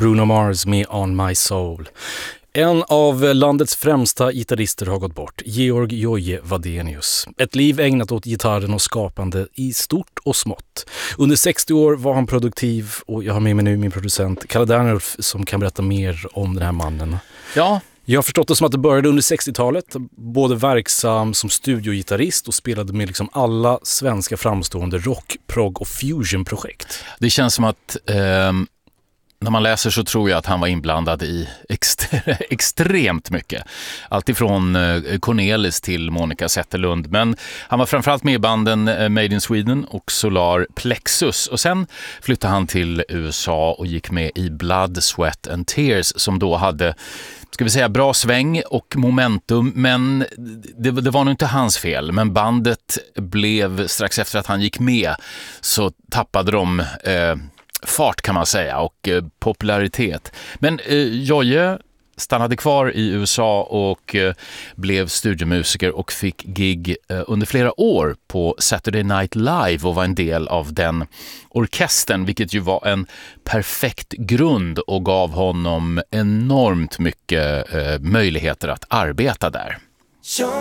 Bruno Mars med On My Soul. En av landets främsta gitarrister har gått bort, Georg Joje Wadenius. Ett liv ägnat åt gitarren och skapande i stort och smått. Under 60 år var han produktiv och jag har med mig nu min producent Kalle Dernulf som kan berätta mer om den här mannen. Ja. Jag har förstått det som att det började under 60-talet, både verksam som studiogitarrist och spelade med liksom alla svenska framstående rock, prog och fusion-projekt. Det känns som att när man läser så tror jag att han var inblandad i extremt mycket. Allt ifrån Cornelis till Monica Zetterlund. Men han var framförallt med i banden Made in Sweden och Solar Plexus. Och sen flyttade han till USA och gick med i Blood, Sweat and Tears som då hade, ska vi säga, bra sväng och momentum, men det var nog inte hans fel. Men bandet blev, strax efter att han gick med, så tappade de fart kan man säga och popularitet. Men Joje stannade kvar i USA och blev studiomusiker och fick gig under flera år på Saturday Night Live och var en del av den orkestern, vilket ju var en perfekt grund och gav honom enormt mycket möjligheter att arbeta där.